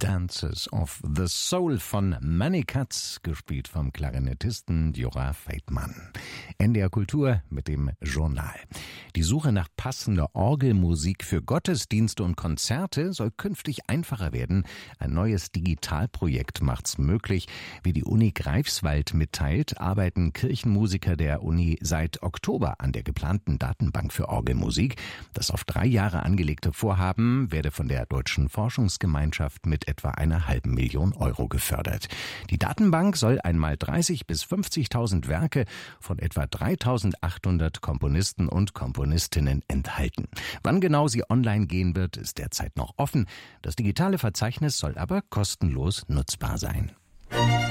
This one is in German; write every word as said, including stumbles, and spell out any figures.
Dances of the Soul von Money Cuts, gespielt vom Klarinettisten Djura Feitmann. N D R Kultur mit dem Journal. Die Suche nach passender Orgelmusik für Gottesdienste und Konzerte soll künftig einfacher werden. Ein neues Digitalprojekt macht's möglich. Wie die Uni Greifswald mitteilt, arbeiten Kirchenmusiker der Uni seit Oktober an der geplanten Datenbank für Orgelmusik. Das auf drei Jahre angelegte Vorhaben werde von der Deutschen Forschungsgemeinschaft mit etwa einer halben Million Euro gefördert. Die Datenbank soll einmal dreißig bis fünfzigtausend Werke von etwa dreitausendachthundert Komponisten und Komponistinnen enthalten. Wann genau sie online gehen wird, ist derzeit noch offen. Das digitale Verzeichnis soll aber kostenlos nutzbar sein.